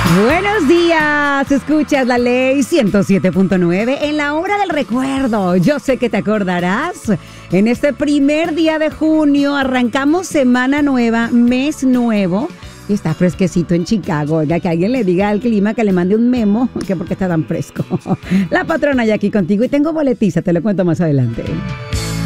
Buenos días, escuchas la ley 107.9 en la hora del recuerdo. Yo sé que te acordarás. En este primer día de junio arrancamos semana nueva, mes nuevo. Y está fresquecito en Chicago. Oiga, que alguien le diga al clima que le mande un memo, que porque está tan fresco. La patrona ya aquí contigo y tengo boletiza, te lo cuento más adelante.